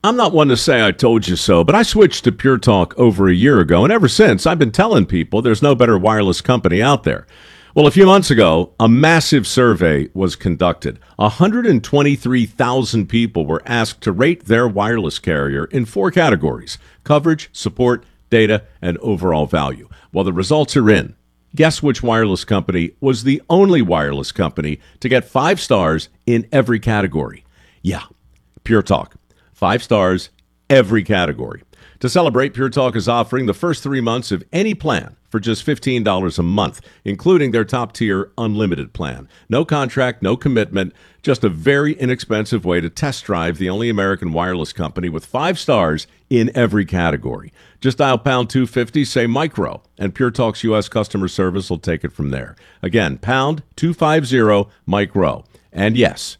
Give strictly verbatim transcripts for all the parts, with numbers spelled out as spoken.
I'm not one to say I told you so, but I switched to Pure Talk over a year ago, and ever since, I've been telling people there's no better wireless company out there. Well, a few months ago, a massive survey was conducted. one hundred twenty-three thousand people were asked to rate their wireless carrier in four categories: coverage, support, data, and overall value. Well, the results are in. Guess which wireless company was the only wireless company to get five stars in every category? Yeah, Pure Talk. Five stars, every category. To celebrate, Pure Talk is offering the first three months of any plan for just fifteen dollars a month, including their top-tier unlimited plan. No contract, no commitment, just a very inexpensive way to test drive the only American wireless company with five stars in every category. Just dial pound two fifty, say micro, and Pure Talk's U S customer service will take it from there. Again, pound two fifty, micro. And yes,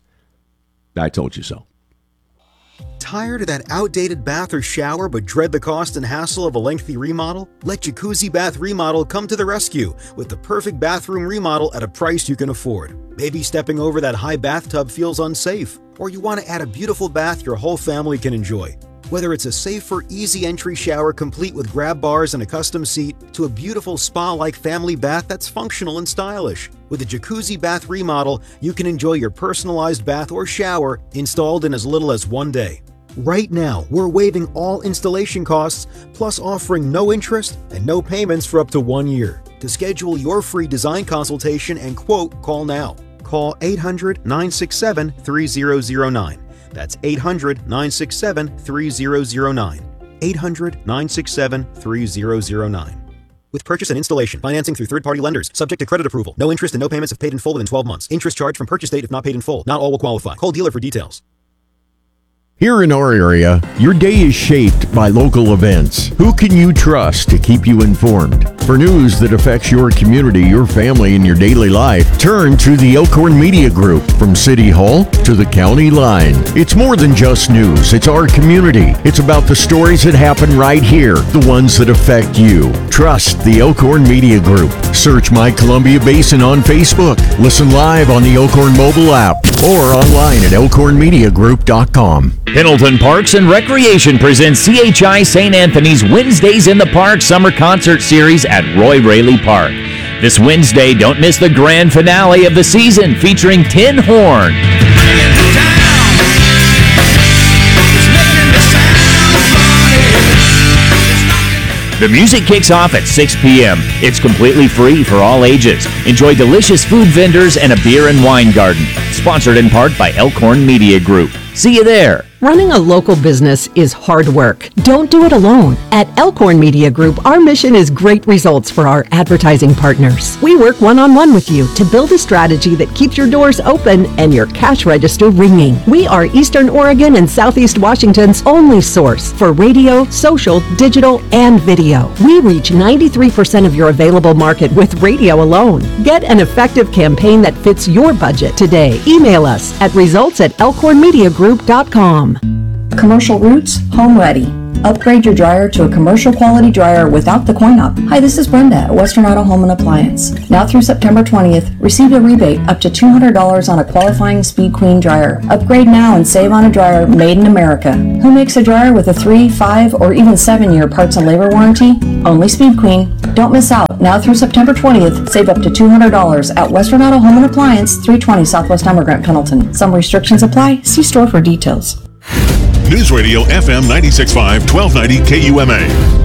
I told you so. Tired of that outdated bath or shower but dread the cost and hassle of a lengthy remodel? Let Jacuzzi Bath Remodel come to the rescue with the perfect bathroom remodel at a price you can afford. Maybe stepping over that high bathtub feels unsafe, or you want to add a beautiful bath your whole family can enjoy. Whether it's a safer, easy entry shower complete with grab bars and a custom seat, to a beautiful spa-like family bath that's functional and stylish. With a Jacuzzi Bath Remodel, you can enjoy your personalized bath or shower installed in as little as one day. Right now, we're waiving all installation costs, plus offering no interest and no payments for up to one year. To schedule your free design consultation and quote, call now. Call eight hundred, nine six seven, three zero zero nine. That's eight hundred, nine six seven, three zero zero nine. eight hundred, nine six seven, three zero zero nine. With purchase and installation, financing through third-party lenders, subject to credit approval. No interest and no payments if paid in full within twelve months. Interest charged from purchase date if not paid in full. Not all will qualify. Call dealer for details. Here in our area, your day is shaped by local events. Who can you trust to keep you informed? For news that affects your community, your family, and your daily life, turn to the Elkhorn Media Group. From City Hall to the county line. It's more than just news. It's our community. It's about the stories that happen right here, the ones that affect you. Trust the Elkhorn Media Group. Search My Columbia Basin on Facebook. Listen live on the Elkhorn mobile app or online at elkhorn media group dot com. Pendleton Parks and Recreation presents C H I Saint Anthony's Wednesdays in the Park Summer Concert Series at Roy Raley Park. This Wednesday, don't miss the grand finale of the season featuring Tin Horn. The music kicks off at six p.m. It's completely free for all ages. Enjoy delicious food vendors and a beer and wine garden. Sponsored in part by Elkhorn Media Group. See you there. Running a local business is hard work. Don't do it alone. At Elkhorn Media Group, our mission is great results for our advertising partners. We work one-on-one with you to build a strategy that keeps your doors open and your cash register ringing. We are Eastern Oregon and Southeast Washington's only source for radio, social, digital, and video. We reach ninety-three percent of your available market with radio alone. Get an effective campaign that fits your budget today. Email us at results at elkhorn media group dot com. Commercial Roots, home ready. Upgrade your dryer to a commercial quality dryer without the coin-op. Hi, this is Brenda at Western Auto Home and Appliance. Now through September twentieth, receive a rebate up to two hundred dollars on a qualifying Speed Queen dryer. Upgrade now and save on a dryer made in America. Who makes a dryer with a three, five, or even seven year parts and labor warranty? Only Speed Queen. Don't miss out. Now through September twentieth, save up to two hundred dollars at Western Auto Home and Appliance, three twenty Southwest Emigrant, Pendleton. Some restrictions apply. See store for details. News Radio F M ninety-six point five, twelve ninety K U M A.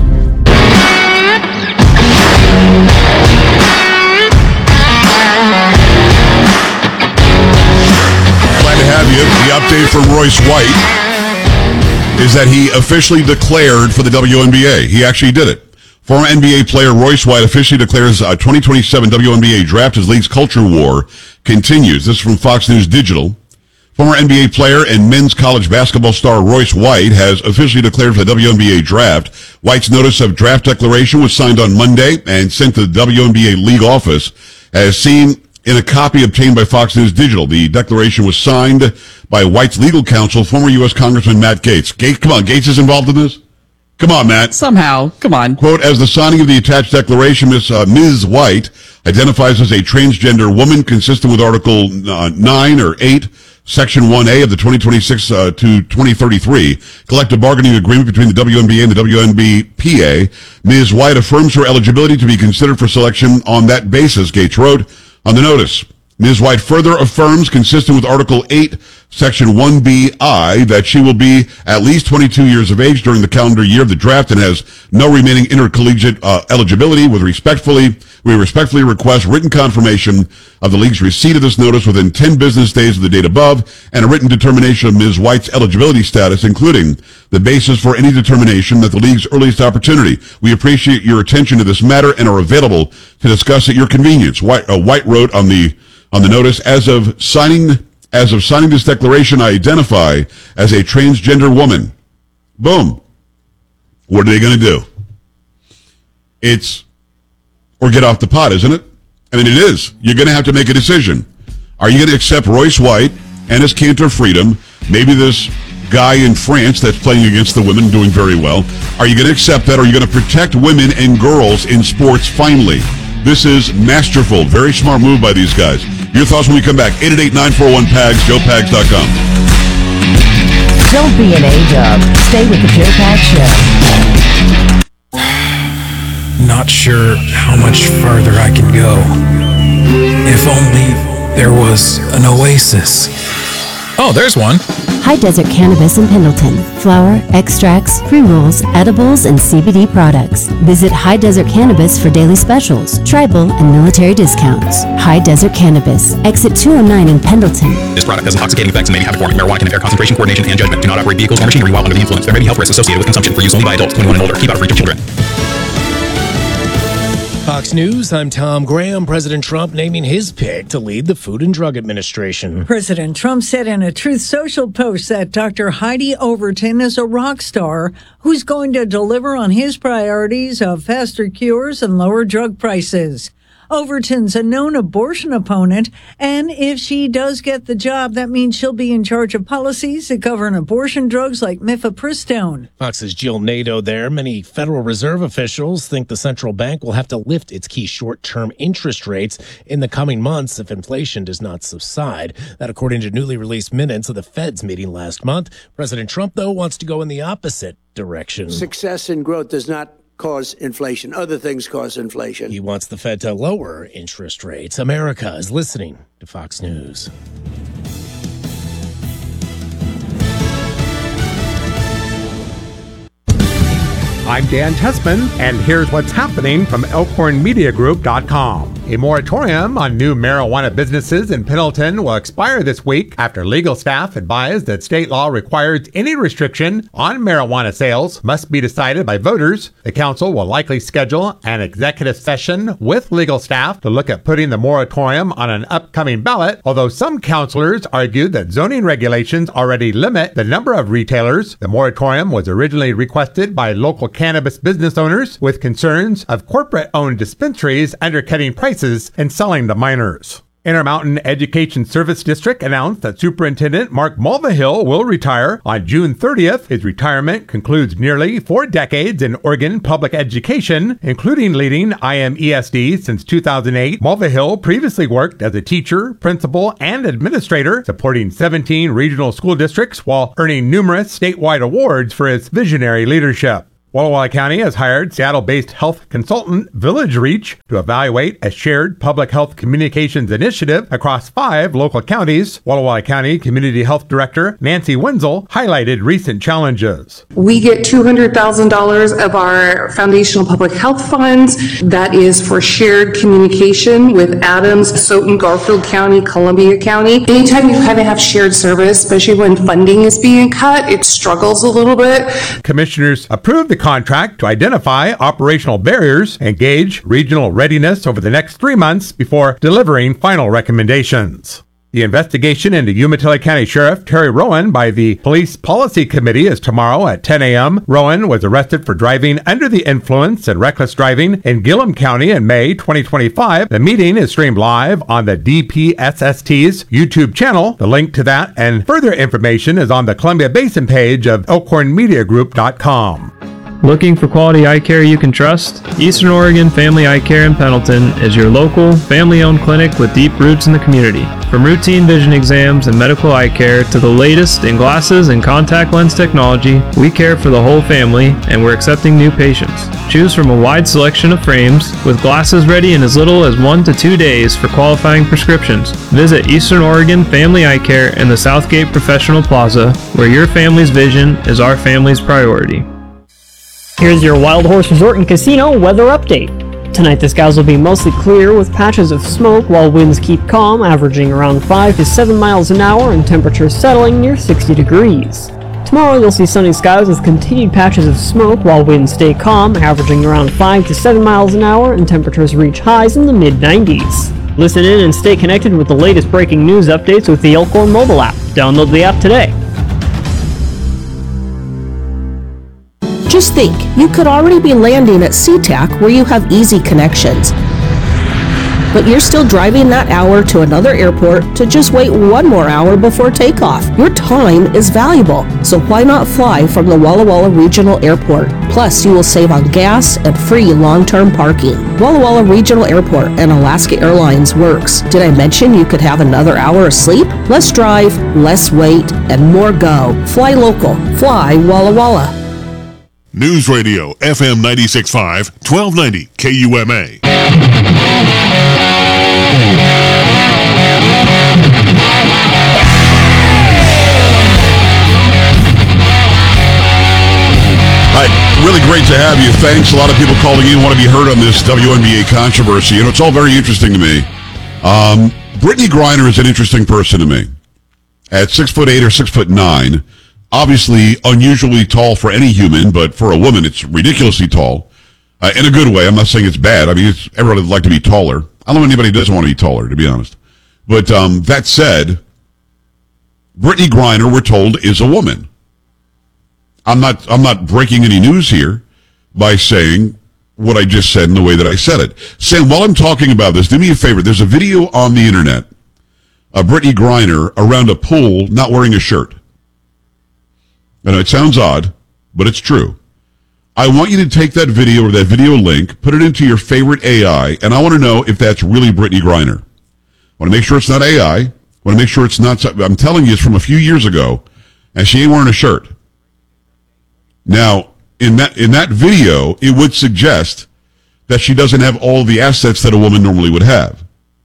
Glad to have you. The update from Royce White is that he officially declared for the W N B A. He actually did it. Former N B A player Royce White officially declares a twenty twenty-seven W N B A draft as league's culture war continues. This is from Fox News Digital. Former N B A player and men's college basketball star Royce White has officially declared for the W N B A draft. White's notice of draft declaration was signed on Monday and sent to the W N B A league office. As seen in a copy obtained by Fox News Digital, the declaration was signed by White's legal counsel, former U S Congressman Matt Gaetz. Gaetz, come on, Gaetz is involved in this? Come on, Matt. Somehow, come on. Quote, as the signing of the attached declaration, Miss Uh, Miz White identifies as a transgender woman consistent with Article uh, nine or eight Section one A of the twenty twenty-six uh, to twenty thirty-three collective bargaining agreement between the W N B A and the W N B P A. Miz White affirms her eligibility to be considered for selection on that basis, Gates wrote on the notice. Miz White further affirms, consistent with Article eight, Section one B I, that she will be at least twenty-two years of age during the calendar year of the draft and has no remaining intercollegiate uh, eligibility. With respectfully, we respectfully request written confirmation of the league's receipt of this notice within ten business days of the date above and a written determination of Miz White's eligibility status, including the basis for any determination at the league's earliest opportunity. We appreciate your attention to this matter and are available to discuss at your convenience. White, uh, White wrote on the On the notice, as of signing, as of signing this declaration, I identify as a transgender woman. Boom. What are they going to do? It's, or get off the pot, isn't it? I mean, it is. You're going to have to make a decision. Are you going to accept Royce White and his Cantor Freedom? Maybe this guy in France that's playing against the women doing very well. Are you going to accept that? Or are you going to protect women and girls in sports finally? This is masterful. Very smart move by these guys. Your thoughts when we come back. eight eight eight, nine four one, P A G S, joe pags dot com. Don't be an A-dub. Stay with the Joe Pags Show. Not sure how much farther I can go. If only there was an oasis. Oh, there's one. High Desert Cannabis in Pendleton. Flower, extracts, pre-rolls, edibles, and C B D products. Visit High Desert Cannabis for daily specials, tribal, and military discounts. High Desert Cannabis. Exit two oh nine in Pendleton. This product has intoxicating effects and may be habit forming. Marijuana can impair concentration, coordination, and judgment. Do not operate vehicles or machinery while under the influence. There may be health risks associated with consumption. For use only by adults twenty-one and older. Keep out of reach of children. Fox News, I'm Tom Graham. President Trump naming his pick to lead the Food and Drug Administration. President Trump said in a Truth Social post that Doctor Heidi Overton is a rock star who's going to deliver on his priorities of faster cures and lower drug prices. Overton's a known abortion opponent, and if she does get the job, that means she'll be in charge of policies that govern abortion drugs like mifepristone. Fox's Jill Nato there. Many Federal Reserve officials think the central bank will have to lift its key short-term interest rates in the coming months if inflation does not subside. That according to newly released minutes of the Fed's meeting last month. President Trump, though, wants to go in the opposite direction. Success in growth does not cause inflation. Other things cause inflation. He wants the Fed to lower interest rates. America is listening to Fox News. I'm Dan Tessman, and here's what's happening from elkhorn media group dot com. A moratorium on new marijuana businesses in Pendleton will expire this week after legal staff advised that state law requires any restriction on marijuana sales must be decided by voters. The council will likely schedule an executive session with legal staff to look at putting the moratorium on an upcoming ballot, although some councilors argued that zoning regulations already limit the number of retailers. The moratorium was originally requested by local cannabis business owners with concerns of corporate-owned dispensaries undercutting prices and selling to minors. Intermountain Education Service District announced that Superintendent Mark Mulvihill will retire on June thirtieth. His retirement concludes nearly four decades in Oregon public education, including leading I M E S D since two thousand eight. Mulvihill previously worked as a teacher, principal, and administrator, supporting seventeen regional school districts while earning numerous statewide awards for his visionary leadership. Walla Walla County has hired Seattle-based health consultant Village Reach to evaluate a shared public health communications initiative across five local counties. Walla Walla County Community Health Director Nancy Wenzel highlighted recent challenges. We get two hundred thousand dollars of our foundational public health funds. That is for shared communication with Adams, Stoughton, Garfield County, Columbia County. Anytime you kind of have shared service, especially when funding is being cut, it struggles a little bit. Commissioners approved the contract to identify operational barriers and gauge regional readiness over the next three months before delivering final recommendations. The investigation into Umatilla County Sheriff Terry Rowan by the Police Policy Committee is tomorrow at ten a.m. Rowan was arrested for driving under the influence and reckless driving in Gillum County in May twenty twenty-five. The meeting is streamed live on the D P S S T's YouTube channel. The link to that and further information is on the Columbia Basin page of elkhorn media group dot com. Looking for quality eye care you can trust? Eastern Oregon Family Eye Care in Pendleton is your local, family-owned clinic with deep roots in the community. From routine vision exams and medical eye care to the latest in glasses and contact lens technology, we care for the whole family and we're accepting new patients. Choose from a wide selection of frames with glasses ready in as little as one to two days for qualifying prescriptions. Visit Eastern Oregon Family Eye Care in the Southgate Professional Plaza, where your family's vision is our family's priority. Here's your Wild Horse Resort and Casino weather update. Tonight the skies will be mostly clear with patches of smoke while winds keep calm, averaging around five to seven miles an hour and temperatures settling near sixty degrees. Tomorrow you'll see sunny skies with continued patches of smoke while winds stay calm, averaging around five to seven miles an hour and temperatures reach highs in the mid nineties. Listen in and stay connected with the latest breaking news updates with the Elkhorn mobile app. Download the app today. Just think, you could already be landing at SeaTac where you have easy connections. But you're still driving that hour to another airport to just wait one more hour before takeoff. Your time is valuable, so why not fly from the Walla Walla Regional Airport? Plus, you will save on gas and free long-term parking. Walla Walla Regional Airport and Alaska Airlines works. Did I mention you could have another hour of sleep? Less drive, less wait, and more go. Fly local. Fly Walla Walla. News Radio, F M ninety-six point five, twelve ninety K U M A. Hi, really great to have you. Thanks. A lot of people calling in want to be heard on this W N B A controversy. You know, it's all very interesting to me. Um, Brittany Griner is an interesting person to me. At six foot eight or six foot nine, obviously unusually tall for any human, but for a woman, it's ridiculously tall. Uh, in a good way. I'm not saying it's bad. I mean, it's, everybody would like to be taller. I don't know anybody who doesn't want to be taller, to be honest. But um, that said, Brittany Griner, we're told, is a woman. I'm not I'm not breaking any news here by saying what I just said in the way that I said it. Sam, while I'm talking about this, do me a favor. There's a video on the internet of Brittany Griner around a pool not wearing a shirt. I know it sounds odd, but it's true. I want you to take that video or that video link, put it into your favorite A I, and I want to know if that's really Brittany Griner. I want to make sure it's not A I. I want to make sure it's not, I'm telling you, it's from a few years ago, and she ain't wearing a shirt. Now, in that in that video, it would suggest that she doesn't have all the assets that a woman normally would have.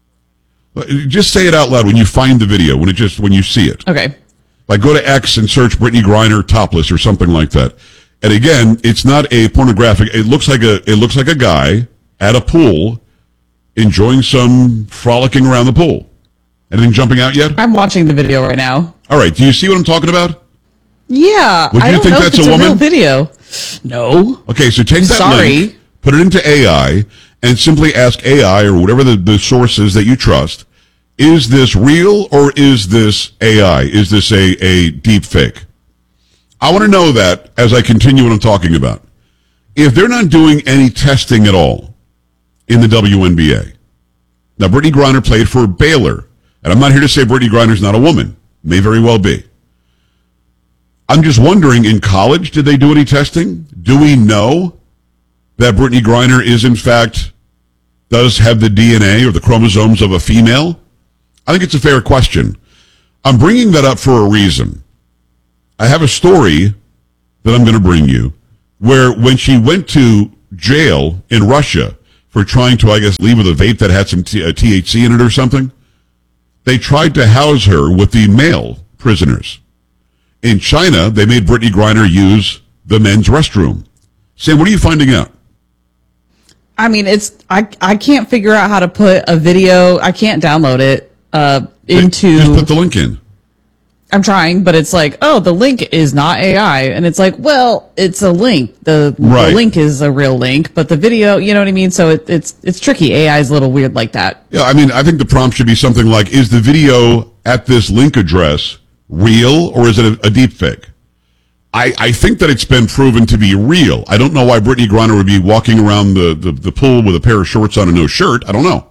Just say it out loud when you find the video, when it just when you see it. Okay. Like go to X and search Brittany Griner topless or something like that. And again, it's not a pornographic. It looks like a it looks like a guy at a pool enjoying some frolicking around the pool. Anything jumping out yet? I'm watching the video right now. All right. Do you see what I'm talking about? Yeah. Would you I don't think know that's if it's a a woman? real video. No. Okay, so take I'm that sorry. link, put it into A I, and simply ask A I or whatever the, the source is that you trust, is this real or is this A I? Is this a, a deep fake? I want to know that as I continue what I'm talking about. If they're not doing any testing at all in the W N B A, now Brittany Griner played for Baylor, and I'm not here to say Brittany Griner's not a woman. May very well be. I'm just wondering, in college, did they do any testing? Do we know that Brittany Griner is, in fact, does have the D N A or the chromosomes of a female? I think it's a fair question. I'm bringing that up for a reason. I have a story that I'm going to bring you where when she went to jail in Russia for trying to, I guess, leave with a vape that had some T- uh, T H C in it or something, they tried to house her with the male prisoners. In China, they made Brittany Griner use the men's restroom. Sam, what are you finding out? I mean, it's I I can't figure out how to put a video. I can't download it uh, into. Just put the link in. I'm trying, but it's like, oh, the link is not A I, and it's like, well, it's a link. The, right. the link is a real link, but the video, you know what I mean? So it, it's it's tricky. A I is a little weird like that. Yeah, I mean, I think the prompt should be something like, is the video at this link address real or is it a, a deep fake? I, I think that it's been proven to be real. I don't know why Brittany Griner would be walking around the, the, the pool with a pair of shorts on and no shirt. I don't know.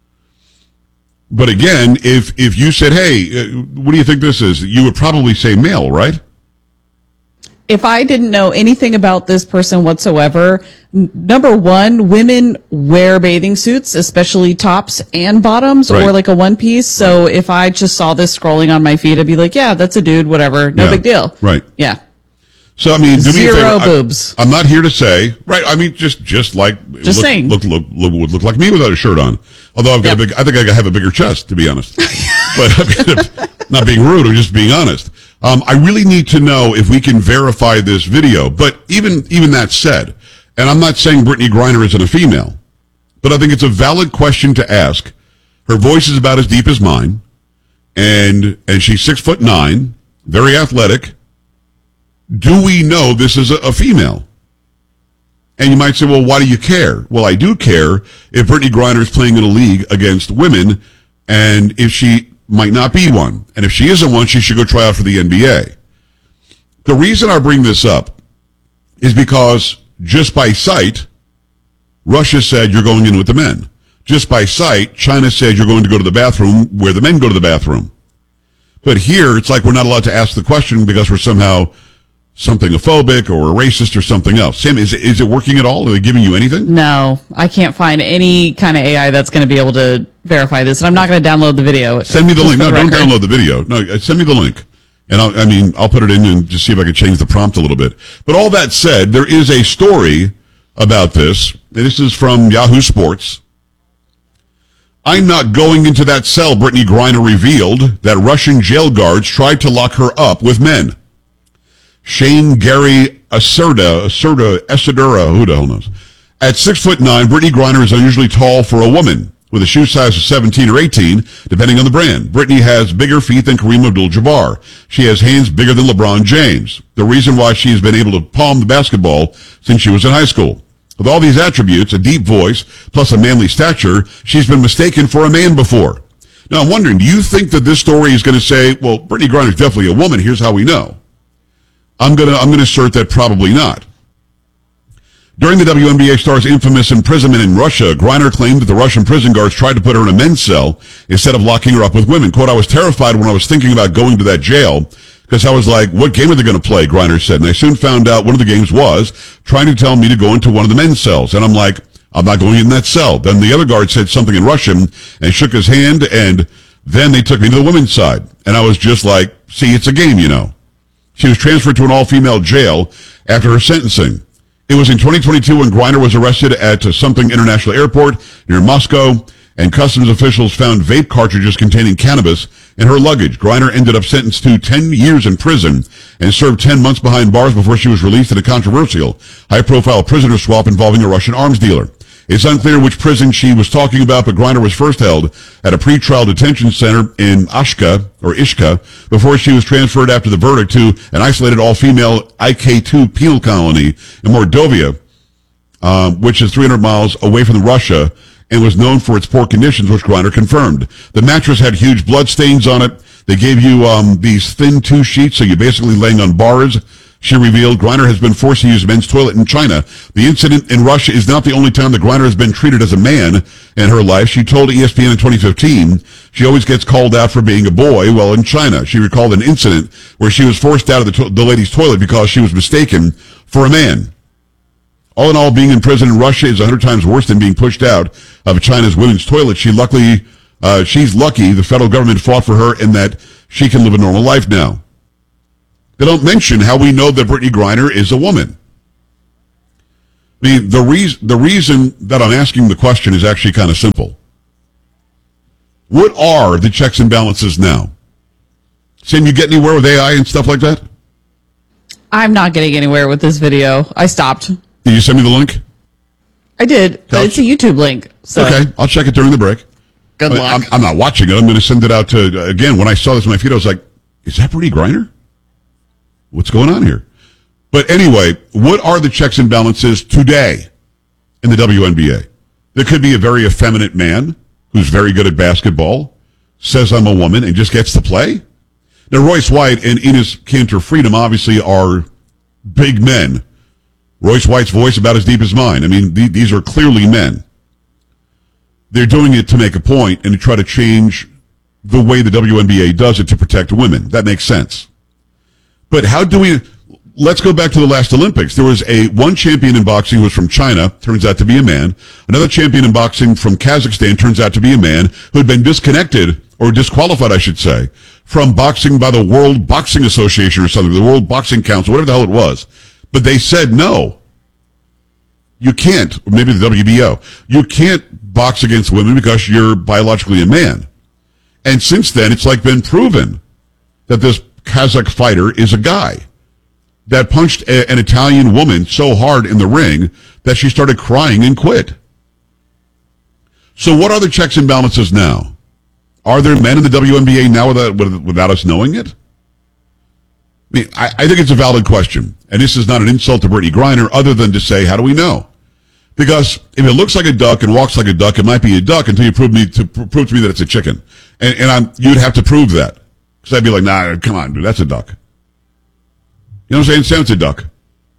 But again, if if you said, hey, uh, what do you think this is? You would probably say male, right? if I didn't know anything about this person whatsoever, n- number one, women wear bathing suits, especially tops and bottoms, Right. or like a one piece. So if I just saw this scrolling on my feed, I'd be like, yeah, that's a dude, whatever. No Yeah. big deal. Right. Yeah. So, I mean, do me a Zero favor. boobs. I, I'm not here to say, right, I mean, just, just like, Just look, saying. Look, look, look, would look like me without a shirt on. Although I've got a big, I think I have a bigger chest, to be honest. But I mean, not being rude, I'm just being honest. Um, I really need to know if we can verify this video. But even, even that said, and I'm not saying Brittany Griner isn't a female, but I think it's a valid question to ask. Her voice is about as deep as mine, and, and she's six foot nine, very athletic. Do we know this is a, a female? And you might say, well, why do you care? Well, I do care if Brittany Griner is playing in a league against women, and if she might not be one. And if she isn't one, she should go try out for the N B A. The reason I bring this up is because just by sight, Russia said you're going in with the men. Just by sight, China said you're going to go to the bathroom where the men go to the bathroom. But here, it's like we're not allowed to ask the question because we're somehow something phobic or a racist or something else. Sam, is it, is it working at all? Are they giving you anything? No, I can't find any kind of A I that's going to be able to verify this. And I'm not going to download the video. Send me the Just link. for No, the don't record. download the video. No, uh, send me the link. And I'll, I mean, I'll put it in and just see if I can change the prompt a little bit. But all that said, there is a story about this. This is from Yahoo Sports. I'm not going into that cell, Brittany Griner revealed that Russian jail guards tried to lock her up with men. Shane Gary Acerda, Acerda, Esadura, who the hell knows? At six foot nine, Brittany Griner is unusually tall for a woman, with a shoe size of seventeen or eighteen, depending on the brand. Brittany has bigger feet than Kareem Abdul-Jabbar. She has hands bigger than LeBron James. The reason why she has been able to palm the basketball since she was in high school. With all these attributes, a deep voice, plus a manly stature, she's been mistaken for a man before. Now, I'm wondering, do you think that this story is going to say, well, Brittany Griner is definitely a woman, here's how we know? I'm going to I'm going to assert that probably not. During the W N B A star's infamous imprisonment in Russia, Griner claimed that the Russian prison guards tried to put her in a men's cell instead of locking her up with women. Quote, I was terrified when I was thinking about going to that jail because I was like, what game are they going to play, Griner said. And I soon found out one of the games was trying to tell me to go into one of the men's cells. And I'm like, I'm not going in that cell. Then the other guard said something in Russian and shook his hand, and then they took me to the women's side. And I was just like, see, it's a game, you know. She was transferred to an all-female jail after her sentencing. It was in twenty twenty-two when Griner was arrested at uh, something international airport near Moscow, and customs officials found vape cartridges containing cannabis in her luggage. Griner ended up sentenced to ten years in prison and served ten months behind bars before she was released in a controversial, high-profile prisoner swap involving a Russian arms dealer. It's unclear which prison she was talking about, but Griner was first held at a pretrial detention center in Ashka, or Ishka, before she was transferred after the verdict to an isolated all-female I K two penal colony in Mordovia, um, which is three hundred miles away from Russia, and was known for its poor conditions, which Griner confirmed. The mattress had huge blood stains on it. They gave you um, these thin two sheets, so you're basically laying on bars. She revealed Griner has been forced to use a men's toilet in China. The incident in Russia is not the only time that Griner has been treated as a man in her life. She told E S P N in twenty fifteen she always gets called out for being a boy while in China. She recalled an incident where she was forced out of the, to- the ladies' toilet because she was mistaken for a man. All in all, being in prison in Russia is a hundred times worse than being pushed out of China's women's toilet. She luckily, uh, she's lucky the federal government fought for her and that she can live a normal life now. They don't mention how we know that Brittany Griner is a woman. I mean, the reason, the reason that I'm asking the question is actually kind of simple. What are the checks and balances now? Sam, you get anywhere with A I and stuff like that? I'm not getting anywhere with this video. I stopped. Did you send me the link? I did, but it's a YouTube link. So. Okay, I'll check it during the break. Good I mean, luck. I'm, I'm not watching it. I'm going to send it out to, again, when I saw this on my feed, I was like, is that Brittany Griner? What's going on here? But anyway, what are the checks and balances today in the W N B A? There could be a very effeminate man who's very good at basketball, says I'm a woman, and just gets to play. Now, Royce White and Enes Kanter Freedom obviously are big men. Royce White's voice about as deep as mine. I mean, th- these are clearly men. They're doing it to make a point and to try to change the way the W N B A does it to protect women. That makes sense. But how do we, let's go back to the last Olympics. There was a one champion in boxing who was from China, turns out to be a man. Another champion in boxing from Kazakhstan turns out to be a man who had been disconnected, or disqualified, I should say, from boxing by the World Boxing Association or something, the World Boxing Council, whatever the hell it was. But they said, no, you can't, or maybe the W B O, you can't box against women because you're biologically a man. And since then, it's like been proven that this Kazakh fighter is a guy that punched a, an Italian woman so hard in the ring that she started crying and quit. So what are the checks and balances now? Are there men in the W N B A now without, without us knowing it? I mean, I, I think it's a valid question. And this is not an insult to Brittany Griner other than to say, how do we know? Because if it looks like a duck and walks like a duck, it might be a duck until you prove me to prove to me that it's a chicken. And, and I'm, you'd have to prove that. Because I'd be like, nah, come on, dude, that's a duck. You know what I'm saying? Sam, it's a duck.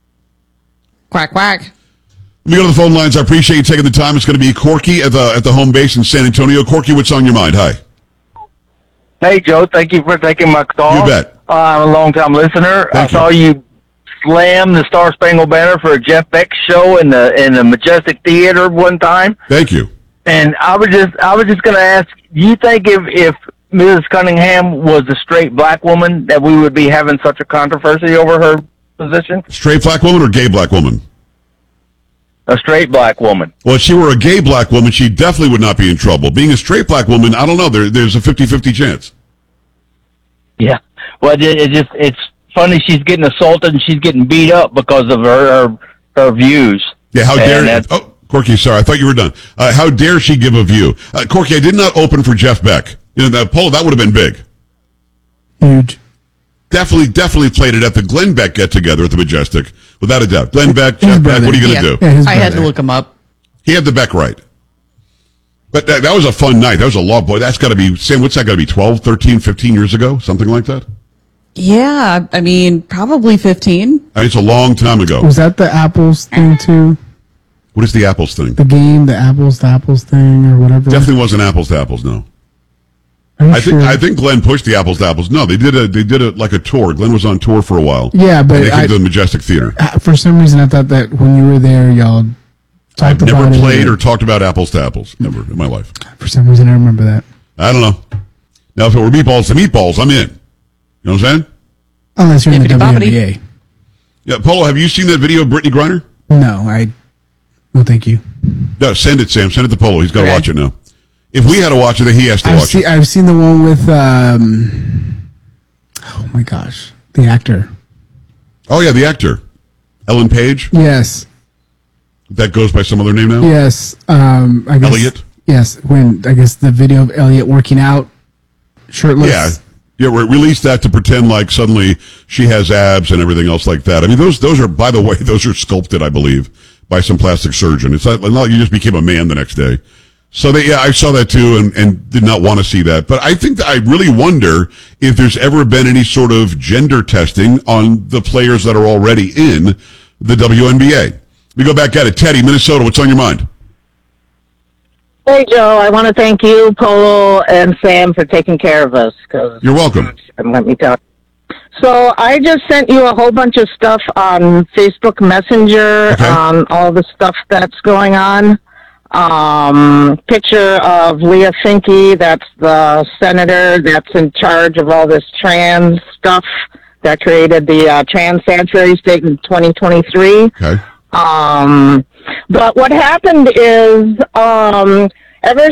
Quack, quack. Let me go to the phone lines. I appreciate you taking the time. It's going to be Corky at the at the home base in San Antonio. Corky, what's on your mind? Hi. Hey, Joe. Thank you for taking my call. You bet. Uh, I'm a long-time listener. Thank I saw you. you slam the Star Spangled Banner for a Jeff Beck show in the in the Majestic Theater one time. Thank you. And I was just I was just going to ask, do you think if if Missus Cunningham was a straight black woman that we would be having such a controversy over her position? Straight black woman or gay black woman? A straight black woman. Well, if she were a gay black woman, she definitely would not be in trouble. Being a straight black woman, I don't know. There, there's a fifty-fifty chance. Yeah. Well, it, it just it's funny she's getting assaulted and she's getting beat up because of her her, her views. Yeah, how dare you? Oh, Corky, sorry. I thought you were done. Uh, how dare she give a view? Uh, Corky, I did not open for Jeff Beck. You know, that poll, that would have been big. Huge. Definitely, definitely played it at the Glenn Beck get-together at the Majestic. Without a doubt. Glenn Beck, Jeff Beck, what are you going to yeah. do? Yeah, I had to look him up. He had the Beck right. But that, that was a fun night. That was a law boy. That's got to be, Sam, what's that got to be, twelve, thirteen, fifteen years ago? Something like that? Yeah, I mean, probably fifteen. I mean, it's a long time ago. Was that the Apples thing, too? What is the Apples thing? The game, the Apples to Apples thing, or whatever? Definitely wasn't Apples to Apples, no. I think I think Glenn pushed the Apples to Apples. No, they did a they did a like a tour. Glenn was on tour for a while. Yeah, but they came I, to the Majestic Theater. For some reason, I thought that when you were there, y'all talked I've about never it. played or talked about Apples to Apples. Never in my life. For some reason, I remember that. I don't know. Now, if it were meatballs to meatballs, I'm in. You know what I'm saying? Unless you're in the W N B A. Yeah, Polo, have you seen that video of Brittany Griner? No, I. Well, thank you. No, send it, Sam. Send it to Polo. He's got to okay. watch it now. If we had to watch it, then he has to I've watch see, it. I've seen the one with, um, oh my gosh, the actor. Oh, yeah, the actor. Ellen Page? Yes. That goes by some other name now? Yes. Um, I guess, Elliot? Yes, when, I guess, the video of Elliot working out, shirtless. Yeah. Yeah, we released that to pretend like suddenly she has abs and everything else like that. I mean, those those are, by the way, those are sculpted, I believe, by some plastic surgeon. It's not, not like you just became a man the next day. So they, yeah, I saw that too and, and did not want to see that. But I think that I really wonder if there's ever been any sort of gender testing on the players that are already in the W N B A. We go back at it. Teddy, Minnesota, what's on your mind? Hey, Joe, I want to thank you, Polo, and Sam for taking care of us. Cause You're welcome. Let me tell you. So I just sent you a whole bunch of stuff on Facebook Messenger, okay. on all the stuff that's going on. Um, picture of Leah Finke, that's the senator that's in charge of all this trans stuff that created the uh, trans sanctuary state in twenty twenty-three. Okay. Um, but what happened is, um, ever